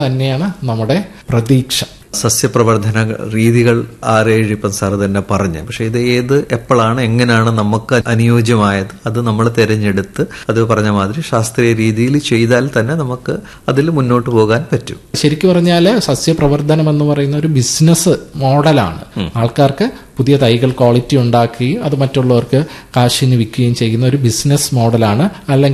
തന്നെയാണ് നമ്മുടെ പ്രതീക്ഷ. സസ്യപ്രവർധന രീതികൾ 6-7 ഇപ്പം സാർ തന്നെ പറഞ്ഞു. പക്ഷെ ഇത് എപ്പോഴാണ് എങ്ങനെയാണ് നമുക്ക് അനുയോജ്യമായത് അത് നമ്മൾ തിരഞ്ഞെടുത്ത് അത് പറഞ്ഞ മാതിരി ശാസ്ത്രീയ രീതിയിൽ ചെയ്താൽ തന്നെ നമുക്ക് അതിൽ മുന്നോട്ട് പോകാൻ പറ്റും. ശരിക്കും പറഞ്ഞാൽ സസ്യപ്രവർധനം എന്ന് പറയുന്ന ഒരു ബിസിനസ് മോഡലാണ്. ആൾക്കാർക്ക് പുതിയ തൈകൾ ക്വാളിറ്റി ഉണ്ടാക്കുകയും അത് മറ്റുള്ളവർക്ക് കാശിന് വിൽക്കുകയും ചെയ്യുന്ന ഒരു ബിസിനസ് മോഡലാണ്. അല്ലെങ്കിൽ